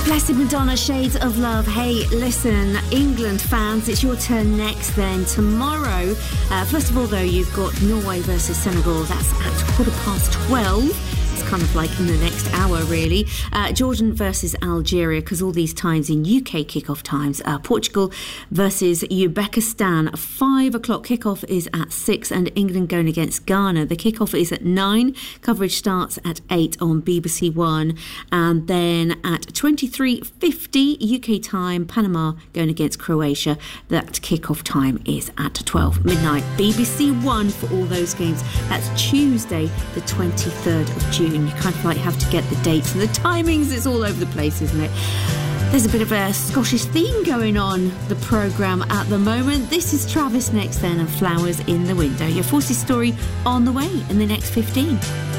Blessed Madonna, Shades of Love. Hey, listen, England fans, it's your turn next then. Tomorrow, first of all, though, you've got Norway versus Senegal. That's at 12:15. It's kind of like in the next hour, really. Jordan versus Algeria, because all these times in UK kickoff times. Portugal versus Uzbekistan. 5 o'clock kickoff is at 6, and England going against Ghana. The kickoff is at 9. Coverage starts at 8 on BBC One. And then at 23:50 UK time, Panama going against Croatia. That kickoff time is at 12 midnight. BBC One for all those games. That's Tuesday, the 23rd of June. You kind of like have to get the dates and the timings. It's all over the place, isn't it? There's a bit of a Scottish theme going on the programme at the moment. This is Travis next then, and Flowers in the Window. Your Forces story on the way in the next 15.